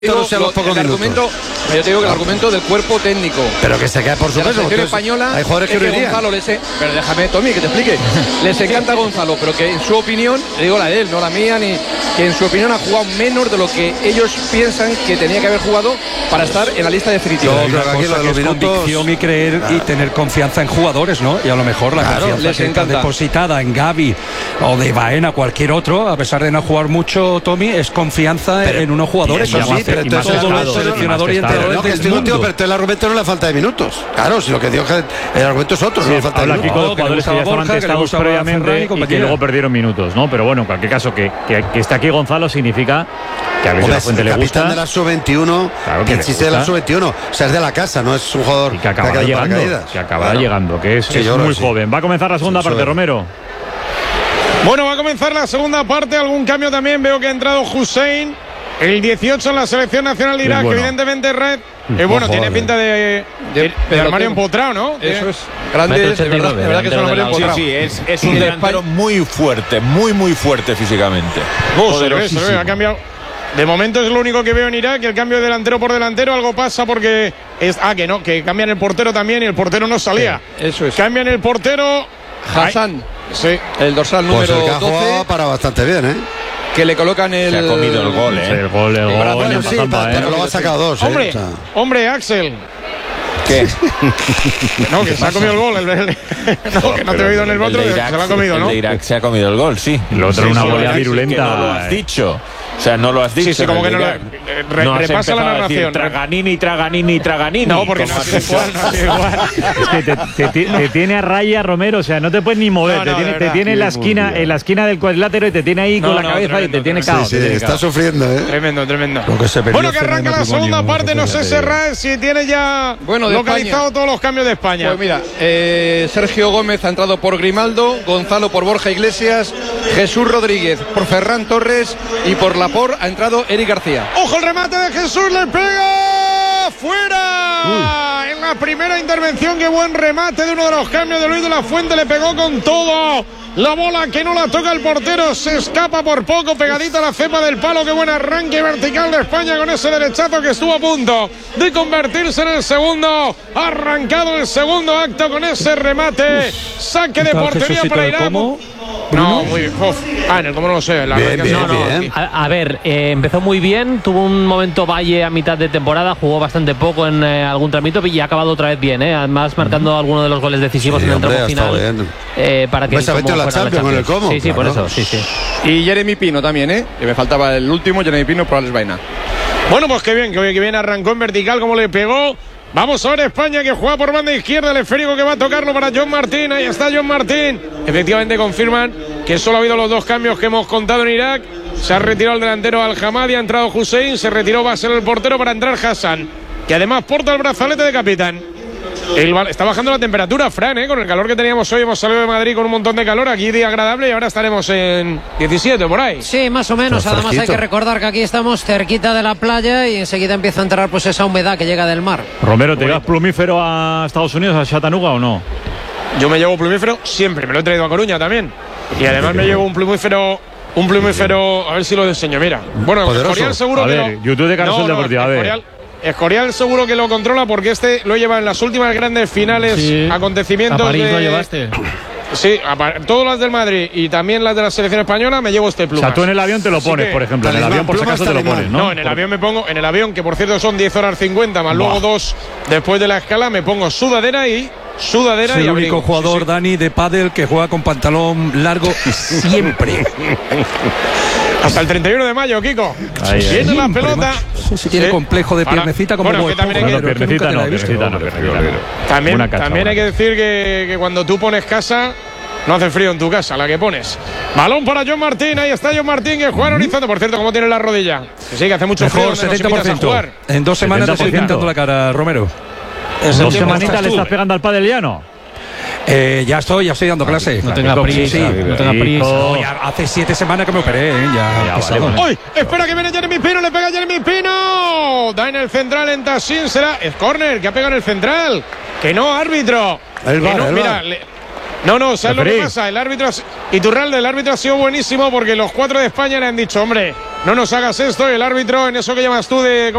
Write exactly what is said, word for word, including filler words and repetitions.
Digo, sea los pocos el argumento, yo te digo que el argumento del cuerpo técnico, pero que se quede por su de la peso. selección española, hay jugadores que, que no irían. Gonzalo les, pero déjame, Tommy, que te explique. Les encanta Gonzalo, pero que en su opinión, le digo la de él, no la mía, ni que en su opinión ha jugado menos de lo que ellos piensan que tenía que haber jugado para estar en la lista definitiva. Yo creo que aquí lo de los es minutos, convicción y creer ah. y tener confianza en jugadores, ¿no? Y a lo mejor la claro, confianza que está depositada en Gavi o de Baena, cualquier otro, a pesar de no jugar mucho, Tommy, es confianza pero, en unos jugadores. Eso sí, pero entonces el seleccionador y entrenador del mundo. Pero el argumento no le falta de minutos. Claro, si lo que digo que el argumento es otro, sí, no le falta de minutos. Habla aquí con los jugadores que ya estaban testados previamente y que luego perdieron minutos, ¿no? Pero bueno, en cualquier caso, que, que, que esté aquí Gonzalo significa que a Luis de la Fuente le gusta. El capitán de la sub veintiuno, claro que, que existe de la sub veintiuno, o sea, es de la casa, no es un jugador y que acabará llegando, que acabará llegando, que es, sí, es muy sí. joven. Va a comenzar la segunda sí, parte, Romero. Bueno, va a comenzar la segunda parte, algún cambio también, veo que ha entrado Hussein, el dieciocho en la selección nacional de Irak, bueno. evidentemente Red. Eh, bueno, tiene pinta de, de, de, de armario empotrado, ¿no? Eso es. Grande, de verdad, de verdad que es un armario empotrado. Sí, sí, es, es un delantero muy fuerte, muy, muy fuerte físicamente. Oh, se ve, se ve, ha cambiado. De momento es lo único que veo en Irak, el cambio de delantero por delantero, algo pasa porque es ah que no, que cambian el portero también y el portero no salía. Sí, eso es. Cambian el portero Hassan. Sí. El dorsal pues número el doce para bastante bien, ¿eh? Que le colocan el. Se ha comido el gol, ¿eh? Sí, el gol, el gol. Bueno, sí, zamba, pero ¿eh? Luego ha sacado dos, ¿eh? Hombre, o sea. hombre, Axel. ¿Qué? No, que se ha comido el gol. El, el, no, que no te he oído en el otro, se lo ha comido, ¿no? El de Irak se ha comido el gol, sí. Lo otro sí, una sí, volea virulenta. Que no lo has dicho. O sea, no lo has dicho. Sí, sí, como que no lo. Re, no repasa la narración. Traganini, Traganini, Traganini. No, porque no es igual, no es igual. Es que te, te, te tiene a raya, Romero, o sea, no te puedes ni mover. No, no, te tiene, te tiene en la esquina, en la esquina del cuadrilátero y te tiene ahí no, con la no, cabeza tremendo, y te tiene caos. Sí, sí, está sufriendo, ¿eh? Tremendo, tremendo. Bueno, que arranca la segunda parte, no sé, Serrat, si tiene ya bueno, localizado España. Todos los cambios de España. Pues mira, eh, Sergio Gómez ha entrado por Grimaldo, Gonzalo por Borja Iglesias, Jesús Rodríguez por Ferran Torres y por Laporte ha entrado Eric García. ¡Ojo el remate de Jesús! ¡Le pega! ¡Fuera! Uy. En la primera intervención, qué buen remate de uno de los cambios de Luis de la Fuente. Le pegó con todo. La bola que no la toca el portero. Se escapa por poco, pegadita a la cepa del palo. Qué buen arranque vertical de España con ese derechazo que estuvo a punto de convertirse en el segundo. Ha arrancado el segundo acto con ese remate. Saque de portería para Irak. No, muy bien. Uf. Ah, en el cómo no lo sé. La bien, bien, no, no. bien. A, a ver, eh, empezó muy bien. Tuvo un momento Valle a mitad de temporada. Jugó bastante poco en eh, algún tramito y ha acabado otra vez bien. Eh. Además, marcando mm. algunos de los goles decisivos sí, en el tramo hombre, final. Eh, para que se metió la Champions con el cómo. Sí, sí, claro. Por eso. Sí, sí. Y Jeremy Pino también, ¿eh? Que me faltaba el último, Jeremy Pino por Alex Baena. Bueno, pues qué bien, que bien arrancó en vertical, como le pegó. Vamos a ver España que juega por banda izquierda, el esférico que va a tocarlo para John Martín. Ahí está John Martín. Efectivamente confirman que solo ha habido los dos cambios que hemos contado en Irak. Se ha retirado el delantero Al-Hamadi, ha entrado Hussein, se retiró va a ser el portero para entrar Hassan, que además porta el brazalete de capitán. El, está bajando la temperatura, Fran, ¿eh? Con el calor que teníamos hoy. Hemos salido de Madrid con un montón de calor. Aquí día agradable y ahora estaremos en diecisiete, por ahí. Sí, más o menos. Además fresquito. Hay que recordar que aquí estamos cerquita de la playa y enseguida empieza a entrar pues esa humedad que llega del mar. Romero, ¿te llevas plumífero a Estados Unidos, a Chattanooga o no? Yo me llevo plumífero siempre. Me lo he traído a Coruña también. Y además me llevo un plumífero... Un plumífero... A ver si lo enseño, mira. Bueno, Escorial seguro a que ver, lo... YouTube de Carlos no, no, Deportivo, a ver. Escorial, Escorial seguro que lo controla porque este lo lleva en las últimas grandes finales, sí, acontecimientos. A París de... lo llevaste. Sí, todas las del Madrid y también las de la selección española me llevo este plumas. O sea, tú en el avión te lo pones, que, por ejemplo, en el avión por si acaso te lo pones, ¿no? No, en el avión me pongo, en el avión, que por cierto son diez horas cincuenta, más bah. luego dos después de la escala, me pongo sudadera y sudadera. Es y el único abrigo. jugador, sí, sí. Dani, de pádel que juega con pantalón largo siempre. Hasta el treinta y uno de mayo, Kiko. Ahí, Viene ahí. la pelota. Sí, sí, tiene sí. complejo de piernecita como bueno, muy también hay que, no, piernecita no, piernecita no, piernecita no. También, cacha, también hay que decir que, que cuando tú pones casa, no hace frío en tu casa, la que pones. Balón para John Martín, ahí está John Martín que juega en horizonte. Por cierto, ¿cómo tiene la rodilla? Que sí, que hace mucho Mejor, frío. setenta por ciento. En dos semanas te estoy pintando la cara, Romero. En dos semanitas le estás pegando al pádel llano. Eh, ya estoy, ya estoy dando clase. No tenga prisa, sí, no tenga prisa. No, ya hace siete semanas que me operé, ¿eh? Ya, ya pasado, vale, ¿no? ¡Uy! Espera que viene Jeremy Pino, le pega Jeremy Pino. Da en el central en Tassin, será. Es córner, que ha pegado en el central. Que no, árbitro. El bar, no, el mira, bar. Le, no, no, ¿sabes lo que pasa? El árbitro. Iturralde, el árbitro ha sido buenísimo porque los cuatro de España le han dicho, hombre, no nos hagas esto. El árbitro, en eso que llamas tú de